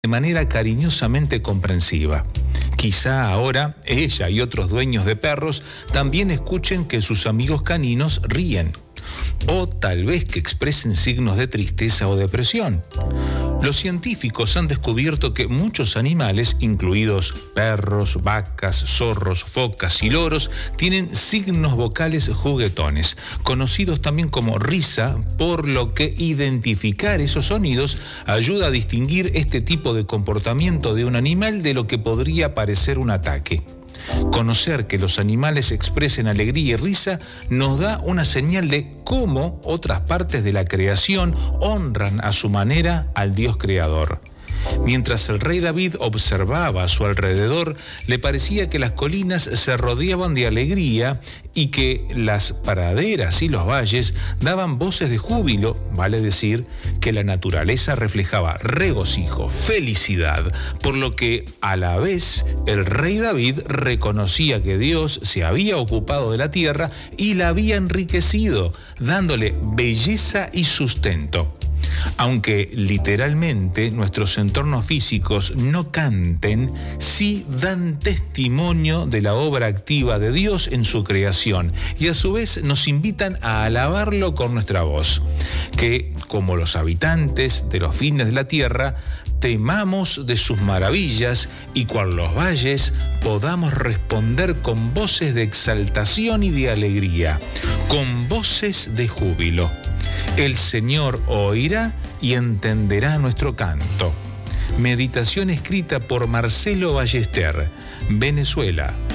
de manera cariñosamente comprensiva. Quizá ahora ella y otros dueños de perros también escuchen que sus amigos caninos ríen, o tal vez que expresen signos de tristeza o depresión. Los científicos han descubierto que muchos animales, incluidos perros, vacas, zorros, focas y loros, tienen signos vocales juguetones, conocidos también como risa, por lo que identificar esos sonidos ayuda a distinguir este tipo de comportamiento de un animal de lo que podría parecer un ataque. Conocer que los animales expresen alegría y risa nos da una señal de cómo otras partes de la creación honran a su manera al Dios creador. Mientras el rey David observaba a su alrededor, le parecía que las colinas se rodeaban de alegría y que las praderas y los valles daban voces de júbilo, vale decir que la naturaleza reflejaba regocijo, felicidad, por lo que a la vez el rey David reconocía que Dios se había ocupado de la tierra y la había enriquecido, dándole belleza y sustento. Aunque literalmente nuestros entornos físicos no canten, sí dan testimonio de la obra activa de Dios en su creación y a su vez nos invitan a alabarlo con nuestra voz. Que, como los habitantes de los fines de la tierra, temamos de sus maravillas y cual los valles podamos responder con voces de exaltación y de alegría, con voces de júbilo. El Señor oirá y entenderá nuestro canto. Meditación escrita por Marcelo Ballester, Venezuela.